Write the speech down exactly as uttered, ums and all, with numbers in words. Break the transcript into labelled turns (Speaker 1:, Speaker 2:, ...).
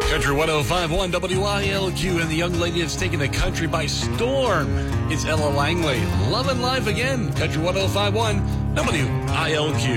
Speaker 1: Country one oh five point one W I L Q, and the young lady that's taking the country by storm is Ella Langley. Love and Life again. Country one oh five point one W I L Q.